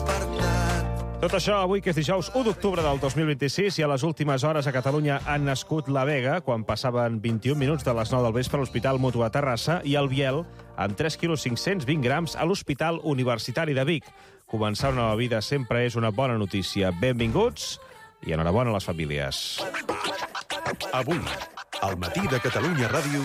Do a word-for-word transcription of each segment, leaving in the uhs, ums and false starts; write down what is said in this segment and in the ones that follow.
despertat. Tot això avui, que és dijous u d'octubre del dos mil vint-i-sis, i a les últimes hores a Catalunya han nascut la Vega, quan passaven vint-i-un minuts de les nou del vespre a l'Hospital Mutu a Terrassa, i el Biel, amb tres quilos cinc-cents vint grams, a l'Hospital Universitari de Vic. Començar una nova vida sempre és una bona notícia. Benvinguts i enhorabona a les famílies. Avui, al matí de Catalunya Ràdio...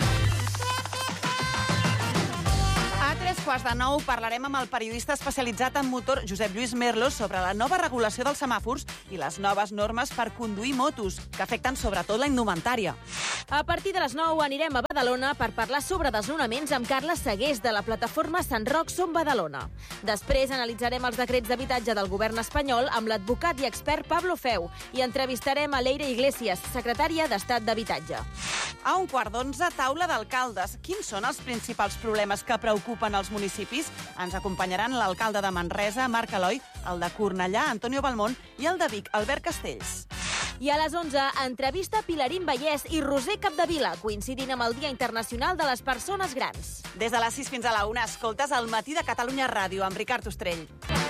quarts de nou parlarem amb el periodista especialitzat en motor Josep Lluís Merlos sobre la nova regulació dels semàfors i les noves normes per conduir motos, que afecten sobretot la indumentària. A partir de les nou anirem a Badalona per parlar sobre desnonaments amb Carles Segués, de la plataforma Sant Roc Som Badalona. Després analitzarem els decrets d'habitatge del govern espanyol amb l'advocat i expert Pablo Feu i entrevistarem a Leire Iglesias, secretària d'Estat d'Habitatge. A un quart d'onze, taula d'alcaldes. Quins són els principals problemes que preocupen els municipis? Ens acompanyaran l'alcalde de Manresa, Marc Eloi, el de Cornellà, Antonio Balmón, i el de Vic, Albert Castells. I a les onze, entrevista Pilarín Vallès i Roser Capdevila, coincidint amb el Dia Internacional de les Persones Grans. Des de les sis fins a la una, escoltes el matí de Catalunya Ràdio amb Ricard Ostrell.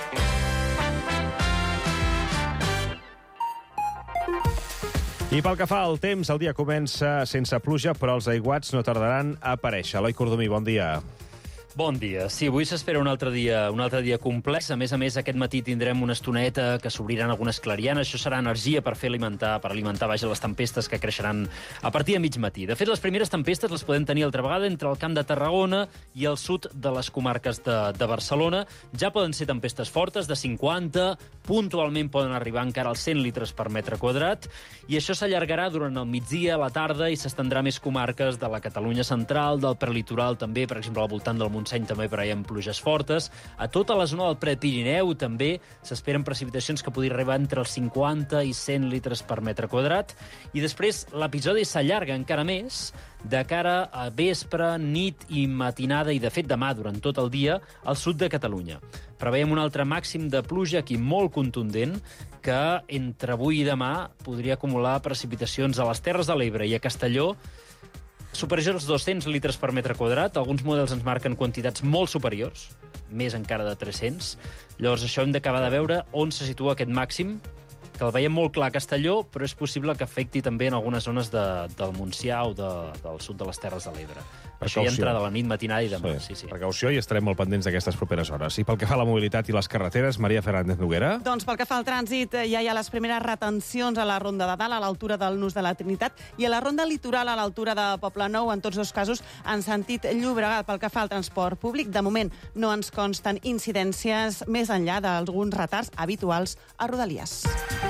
I pel que fa al temps, el dia comença sense pluja, però els aiguats no tardaran a aparèixer. Eloi Cordomí, bon dia. Bon dia. Sí, avui s'espera un altre dia un altre dia complex. A més a més, aquest matí tindrem una estoneta que s'obriran algunes clarianes. Això serà energia per fer alimentar, per alimentar vaja, les tempestes que creixeran a partir de mig matí. De fet, les primeres tempestes les podem tenir altra vegada entre el Camp de Tarragona i el sud de les comarques de, de Barcelona. Ja poden ser tempestes fortes, de cinquanta, puntualment poden arribar encara als cent litres per metre quadrat, i això s'allargarà durant el migdia, a la tarda, i s'estendrà a més comarques de la Catalunya central, del prelitoral també, per exemple, al voltant del Montseny també per allà amb pluges fortes. A tota la zona del Prepirineu també s'esperen precipitacions que podrien arribar entre els cinquanta i cent litres per metre quadrat. I després l'episodi s'allarga encara més de cara a vespre, nit i matinada, i de fet demà durant tot el dia, al sud de Catalunya. Preveiem un altre màxim de pluja aquí molt contundent, que entre avui i demà podria acumular precipitacions a les Terres de l'Ebre i a Castelló superiors als dos-cents litres per metre quadrat. Alguns models ens marquen quantitats molt superiors, més encara de tres-cents. Llavors això hem d'acabar de veure on se situa aquest màxim, que el veiem molt clar a Castelló, però és possible que afecti també en algunes zones de, del Montsià o de, del sud de les Terres de l'Ebre. Això ja entra de la nit, matinada i demà. Sí, sí. Precaució, i estarem molt pendents d'aquestes properes hores. I pel que fa a la mobilitat i les carreteres, Maria Fernández Noguera? Doncs pel que fa al trànsit, ja hi ha les primeres retencions a la Ronda de Dalt, a l'altura del Nus de la Trinitat, i a la Ronda Litoral, a l'altura de Poblenou, en tots dos casos, en sentit Llobregat. Pel que fa al transport públic, de moment no ens consten incidències més enllà d'alguns retards habituals a Rodalies.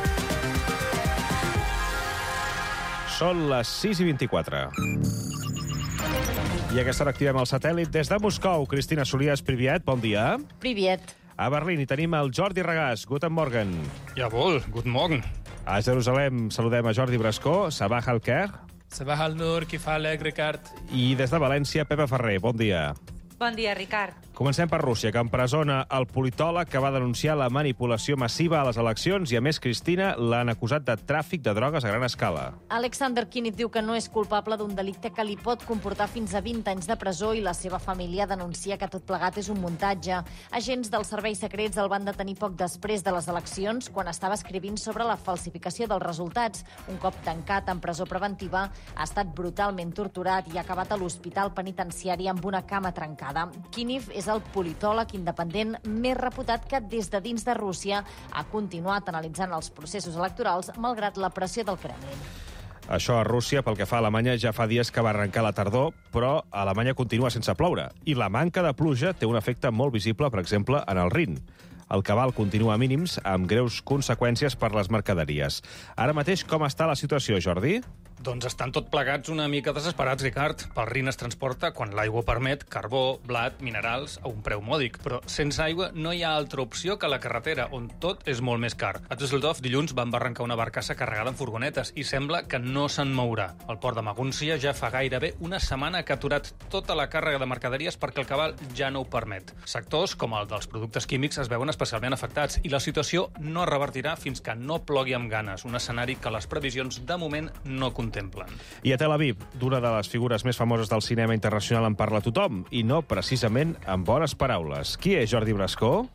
Són les sis i vint-i-quatre. I a aquesta hora activem el satèl·lit des de Moscou. Cristina Solias, priviet, bon dia. Priviet. A Berlín hi tenim el Jordi Regàs. Guten Morgen. Jawohl, guten Morgen. A Jerusalem saludem a Jordi Brascó. Sabah al-Kher. Sabah al-Nur, kifalek, Ricard. I des de València, Pepa Ferrer. Bon dia. Bon dia, Ricard. Comencem per Rússia, que empresona el politòleg que va denunciar la manipulació massiva a les eleccions, i a més, Cristina, l'han acusat de tràfic de drogues a gran escala. Alexander Kinich diu que no és culpable d'un delicte que li pot comportar fins a vint anys de presó, i la seva família denuncia que tot plegat és un muntatge. Agents dels serveis secrets el van detenir poc després de les eleccions, quan estava escrivint sobre la falsificació dels resultats. Un cop tancat en presó preventiva, ha estat brutalment torturat i ha acabat a l'hospital penitenciari amb una cama trencada. Kinich és el politòleg independent més reputat que des de dins de Rússia ha continuat analitzant els processos electorals malgrat la pressió del Kremlin. Això a Rússia. Pel que fa a Alemanya, ja fa dies que va arrencar la tardor, però Alemanya continua sense ploure. I la manca de pluja té un efecte molt visible, per exemple, en el Rin. El cabal continua a mínims, amb greus conseqüències per les mercaderies. Ara mateix, com està la situació, Jordi? Doncs estan tot plegats una mica desesperats, Ricard. Pel Rin es transporta, quan l'aigua permet, carbó, blat, minerals, a un preu mòdic. Però sense aigua no hi ha altra opció que la carretera, on tot és molt més car. A Düsseldorf dilluns van barrancar una barcassa carregada en furgonetes i sembla que no se'n mourà. El port de Magúncia ja fa gairebé una setmana que ha aturat tota la càrrega de mercaderies perquè el cabal ja no ho permet. Sectors com el dels productes químics es veuen especialment afectats i la situació no es revertirà fins que no plogui amb ganes, un escenari que les previsions de moment no contemplen. I a Tel Aviv, d'una de les figures més famoses del cinema internacional en parla tothom, i no precisament amb bones paraules. Qui és Jordi Brascó?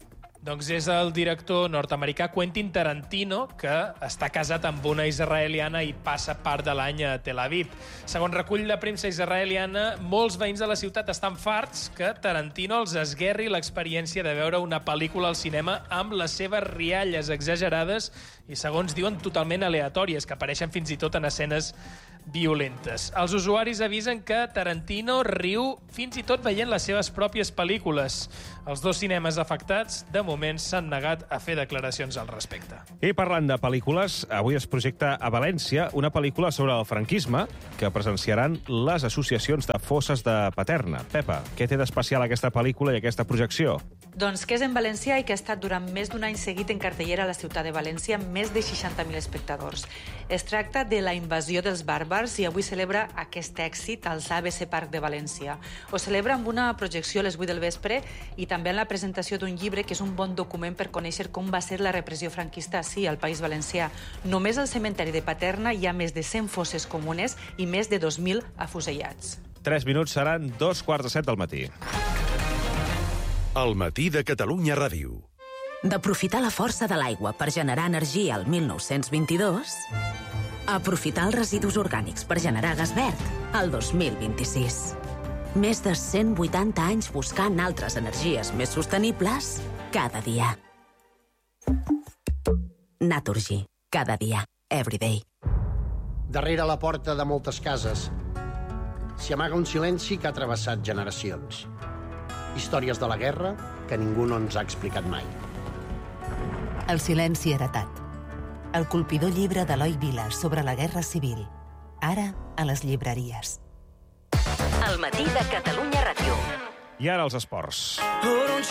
Doncs és el director nord-americà Quentin Tarantino, que està casat amb una israeliana i passa part de l'any a Tel Aviv. Segons recull la premsa israeliana, molts veïns de la ciutat estan farts que Tarantino els esguerri l'experiència de veure una pel·lícula al cinema amb les seves rialles exagerades i, segons diuen, totalment aleatòries, que apareixen fins i tot en escenes violentes. Els usuaris avisen que Tarantino riu fins i tot veient les seves pròpies pel·lícules. Els dos cinemes afectats, de moment, s'han negat a fer declaracions al respecte. I parlant de pel·lícules, avui es projecta a València una pel·lícula sobre el franquisme que presenciaran les associacions de fosses de Paterna. Pepa, què té d'especial aquesta pel·lícula i aquesta projecció? Doncs que és en València i que ha estat durant més d'un any seguit en cartellera a la ciutat de València amb més de seixanta mil espectadors. Es tracta de La invasió dels bàrbars i avui celebra aquest èxit als A B C Parc de València. Ho celebra amb una projecció a les vuit del vespre i també en la presentació d'un llibre que és un bon document per conèixer com va ser la repressió franquista ací, al País Valencià. Només al cementeri de Paterna hi ha més de cent fosses comunes i més de dos mil afusellats. Tres minuts seran dos quarts de set del matí. El matí de Catalunya Ràdio. D'aprofitar la força de l'aigua per generar energia al mil nou-cents vint-i-dos, a aprofitar els residus orgànics per generar gas verd al dos mil vint-i-sis. Més de cent vuitanta anys buscant altres energies més sostenibles cada dia. Naturgy. Cada dia. Every day. Darrere la porta de moltes cases s'hi amaga un silenci que ha travessat generacions. Històries de la guerra que ningú no ens ha explicat mai. El silenci heretat. El colpidor llibre d'Eloi Vila sobre la Guerra Civil. Ara a les llibreries. El matí de Catalunya Ràdio. I ara els esports. Oh, don't